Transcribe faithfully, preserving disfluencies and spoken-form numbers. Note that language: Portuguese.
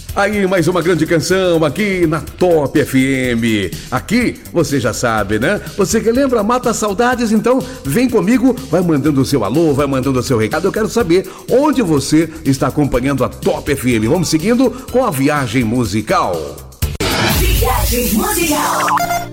Aí, mais uma grande canção aqui na Top F M. Aqui, você já sabe, né? Você que lembra, mata saudades, então vem comigo, vai mandando o seu alô, vai mandando o seu recado. Eu quero saber onde você está acompanhando a Top F M. Vamos seguindo com a viagem musical. Viagem musical.